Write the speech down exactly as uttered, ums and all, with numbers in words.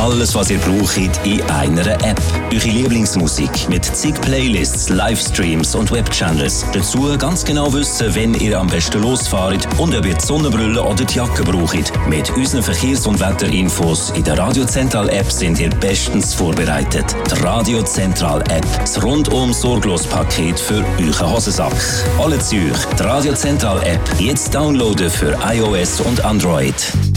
Alles, was ihr braucht, in einer App. Eure Lieblingsmusik mit zig Playlists, Livestreams und Webchannels. Dazu ganz genau wissen, wenn ihr am besten losfahrt und ob ihr die Sonnenbrille oder die Jacke braucht. Mit unseren Verkehrs- und Wetterinfos in der Radio Central App sind ihr bestens vorbereitet. Die Radio Central App. Das rundum sorglos Paket für euren Hosensack. Alle Züge. Die Radio Central App. Jetzt downloaden für iOS und Android.